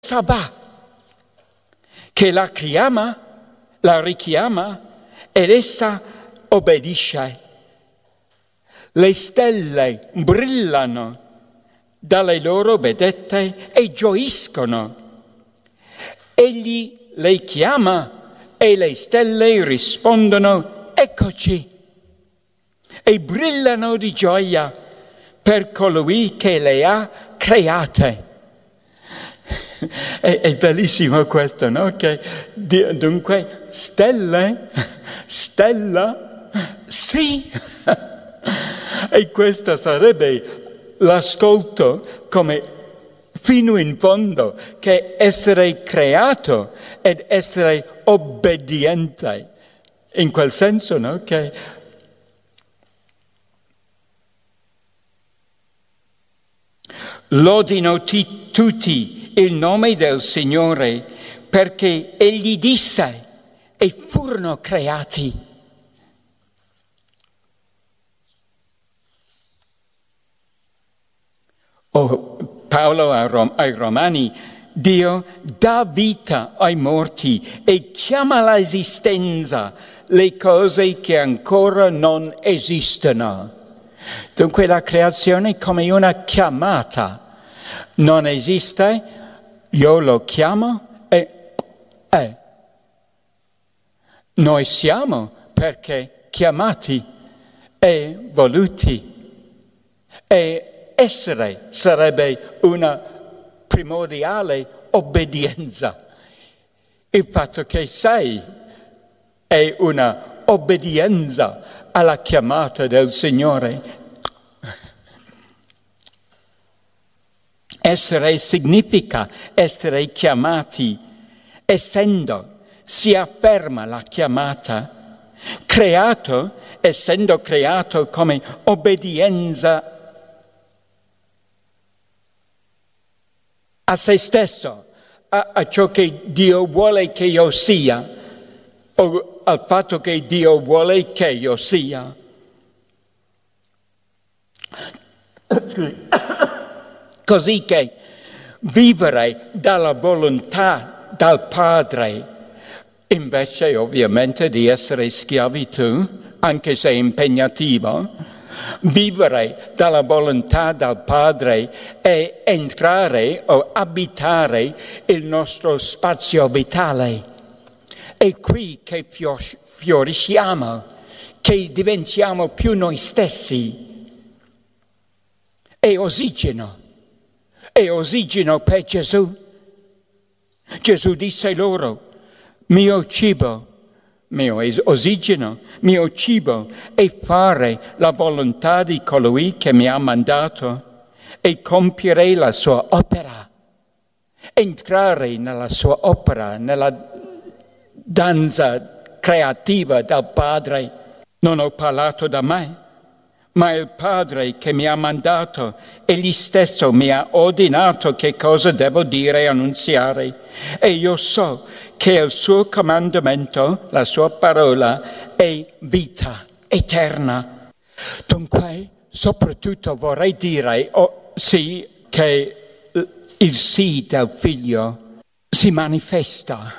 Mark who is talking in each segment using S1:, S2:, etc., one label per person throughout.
S1: sabbat, che la richiama ed essa obbedisce. Le stelle brillano dalle loro vedette e gioiscono. Egli le chiama e le stelle rispondono: eccoci, e brillano di gioia per colui che le ha create. È bellissimo questo, no? Che dunque stella, sì. E questo sarebbe l'ascolto come fino in fondo, che essere creato ed essere obbediente. In quel senso, no? Che lodino tutti il nome del Signore, perché Egli disse e furono creati. Paolo ai Romani: Dio dà vita ai morti e chiama all'esistenza le cose che ancora non esistono. Dunque la creazione è come una chiamata. Non esiste, io lo chiamo e noi siamo perché chiamati e voluti. E essere sarebbe una primordiale obbedienza. Il fatto che sei è una obbedienza alla chiamata del Signore. Essere significa essere chiamati. Essendo, si afferma la chiamata. Creato, essendo creato come obbedienza a se stesso, a ciò che Dio vuole che io sia, o al fatto che Dio vuole che io sia. Così che vivere dalla volontà dal Padre, invece ovviamente di essere schiavitù, anche se impegnativo, vivere dalla volontà del Padre è entrare o abitare il nostro spazio vitale. È qui che fiorisciamo, che diventiamo più noi stessi. È ossigeno per Gesù. Gesù disse loro: mio cibo, mio ossigeno, mio cibo è fare la volontà di colui che mi ha mandato e compiere la sua opera, entrare nella sua opera, nella danza creativa del Padre. Non ho parlato da me, ma il Padre che mi ha mandato, egli stesso mi ha ordinato che cosa devo dire e annunziare. E io so che il suo comandamento, la sua parola, è vita eterna. Dunque, soprattutto vorrei dire, sì, che il sì del Figlio si manifesta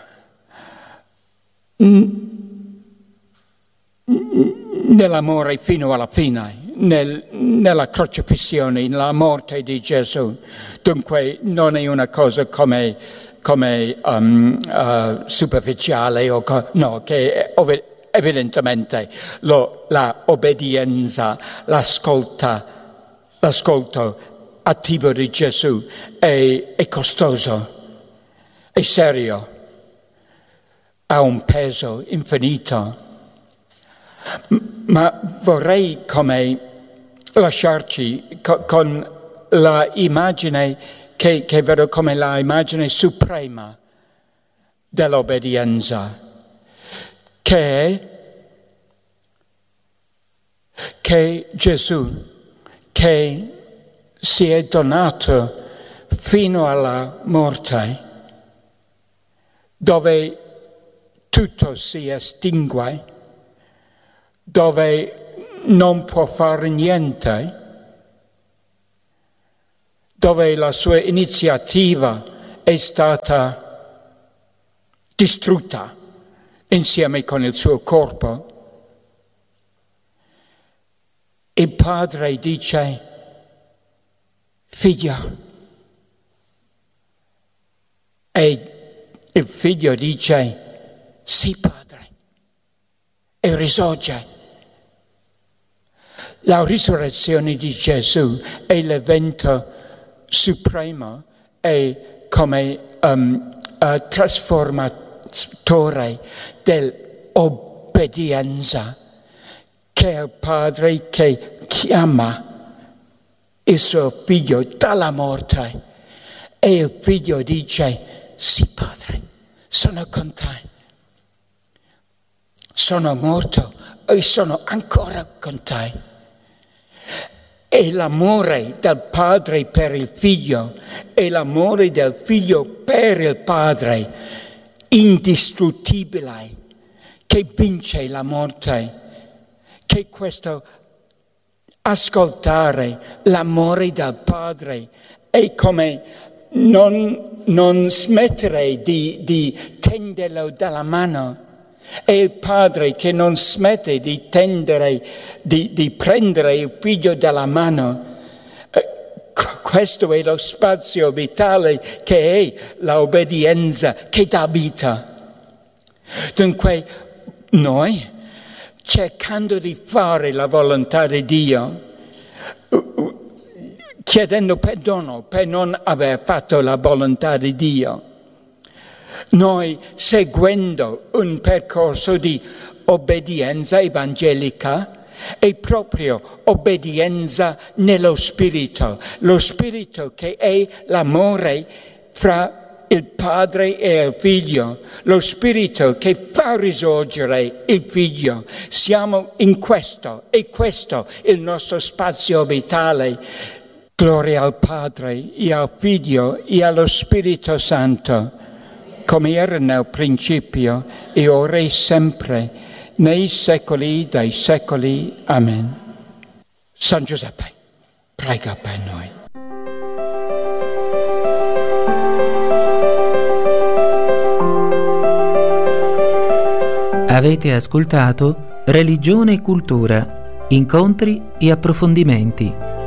S1: nell'amore fino alla fine, nella crocifissione, nella morte di Gesù. Dunque non è una cosa come superficiale, no, che evidentemente la obbedienza, l'ascolto attivo di Gesù è costoso, è serio, ha un peso infinito. Ma vorrei come lasciarci con la immagine che vedo come la immagine suprema dell'obbedienza, che Gesù, che si è donato fino alla morte, dove tutto si estingue, dove non può fare niente, dove la sua iniziativa è stata distrutta insieme con il suo corpo. Il padre dice: figlio. E il figlio dice: sì, padre. E risorge. La risurrezione di Gesù è l'evento supremo e come trasformatore dell'obbedienza, che è il padre che chiama il suo figlio dalla morte e il figlio dice: sì, padre, sono con te. Sono morto e sono ancora con te. E l'amore del padre per il figlio e l'amore del figlio per il padre, indistruttibile, che vince la morte, che questo ascoltare l'amore del padre è come non smettere di tenderlo dalla mano. È il padre che non smette di prendere il figlio dalla mano. Questo è lo spazio vitale che è l'obbedienza che dà vita. Dunque noi, cercando di fare la volontà di Dio, chiedendo perdono per non aver fatto la volontà di Dio, noi seguendo un percorso di obbedienza evangelica e proprio obbedienza nello Spirito, lo Spirito che è l'amore fra il Padre e il Figlio, lo Spirito che fa risorgere il Figlio. Siamo in questo, e questo è il nostro spazio vitale. Gloria al Padre, e al Figlio, e allo Spirito Santo, come era nel principio, e ora e sempre, nei secoli dei secoli. Amen. San Giuseppe, prega per noi.
S2: Avete ascoltato Religione e Cultura, incontri e approfondimenti.